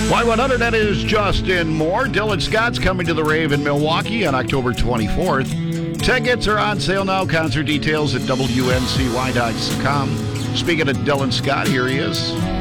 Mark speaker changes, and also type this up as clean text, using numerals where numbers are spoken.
Speaker 1: Y100, that is Justin Moore. Dylan Scott's coming to the Rave in Milwaukee on October 24th. Tickets are on sale now. Concert details at WNCY.com. Speaking of Dylan Scott, here he is.